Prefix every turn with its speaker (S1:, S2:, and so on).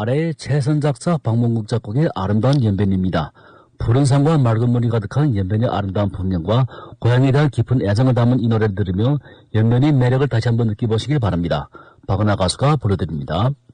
S1: 아래의 최선작사 박mon국 작곡의 아름다운 연변입니다. 푸른 산과 맑은 물이 가득한 연변의 아름다운 풍경과 고향에 대한 깊은 애정을 담은 이 노래를 들으며 연변의 매력을 다시 한번 느껴보시길 바랍니다. 박은하 가수가 불러드립니다.